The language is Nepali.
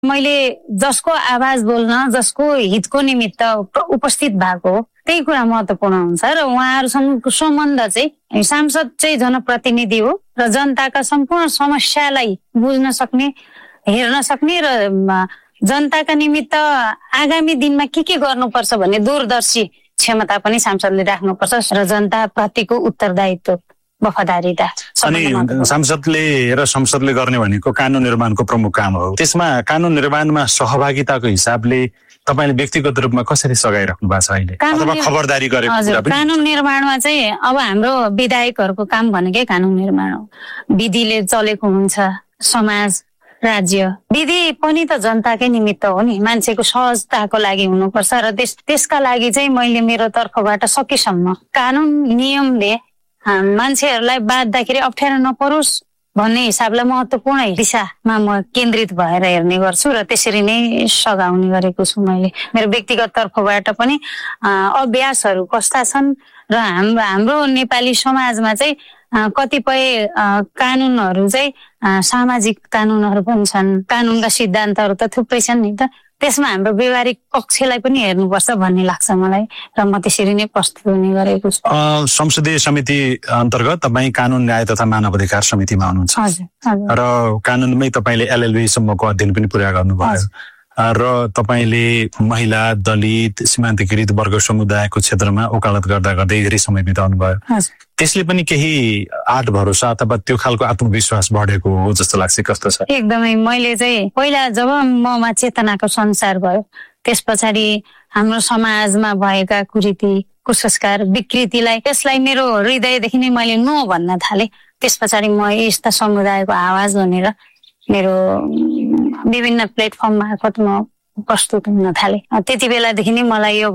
मैले जसको आवाज बोल्न, जसको हितको निमित्त उपस्थित भएको त्यही कुरा महत्त्वपूर्ण हुन्छ र उहाँहरूसँगको सम्बन्ध चाहिँ सांसद चाहिँ जनप्रतिनिधि हो र जनताका सम्पूर्ण समस्यालाई बुझ्न सक्ने, हेर्न सक्ने र जनताका निमित्त आगामी दिनमा के गर्नुपर्छ भन्ने दूरदर्शी क्षमता पनि सांसदले राख्नुपर्छ र जनता प्रतिको उत्तरदायित्व, वफादारीता। अनि सांसदले र संसदले गर्ने भनेको कानुन निर्माणको प्रमुख काम हो। त्यसमा कानुन निर्माणमा सहभागिताको हिसाबले तपाईले व्यक्तिगत रूपमा कसरी सघाइराख्नु भएको छ अहिले, अथवा खबरदारी गरेको कुरा पनि? कानुन निर्माणमा चाहिँ अब हाम्रो विधायकहरूको काम भनेकै कानुन निर्माण हो। विधिले चलेको हुन्छ समाज, राज्य। विधि पनि त जनताकै निमित्त हो नि, मान्छेको सहजताको लागि हुनुपर्छ र त्यसका लागि चाहिँ मैले मेरो तर्फबाट सकेसम्म कानुन नियमले मान्छेहरूलाई बाँध्दाखेरि अप्ठ्यारो नपरोस् भन्ने हिसाबलाई महत्त्वपूर्ण दिशामा म केन्द्रित भएर हेर्ने गर्छु र त्यसरी नै सघाउने गरेको छु मैले। मेरो व्यक्तिगत तर्फबाट पनि अभ्यासहरू कस्ता छन् र हाम्रो नेपाली समाजमा चाहिँ कतिपय कानुनहरू चाहिँ सामाजिक कानुनहरू पनि छन्, कानुनका सिद्धान्तहरू त थुप्रै छन् नि त, त्यसमा हाम्रो व्यवहारिक पक्षलाई पनि हेर्नुपर्छ भन्ने लाग्छ मलाई र म त्यसरी नै प्रस्तुत हुने गरेको छु। संसदीय समिति अन्तर्गत तपाईँ कानुन, न्याय तथा मानव अधिकार समितिमा हुनुहुन्छ र कानुनमै तपाईँले LLB सम्मको अध्ययन पनि पुरा गर्नुभयो र तपाईँले महिला, दलित, सीमान्तकृत वर्ग समुदायको क्षेत्रमा वकालत गर्दा गर्दै धेरै समय बिताउनु भयो। त्यसले पनि केही आँट भरोसा अथवा त्यो खालको आत्मविश्वास बढेको हो जस्तो लाग्छ, कस्तो छ? एकदमै। मैले चाहिँ पहिला जब ममा चेतनाको संसार भयो त्यस पछाडि हाम्रो समाजमा भएका कुरीति, कुसंस्कार, विकृतिलाई त्यसलाई मेरो हृदयदेखि नै मैले नो भन्न थालेँ। त्यस पछाडि म यस्ता समुदायको आवाज बनेर मेरो विभिन्न प्लेटफर्म मार्फत म प्रस्तुत हुन थालेँ। त्यति बेलादेखि नै मलाई यो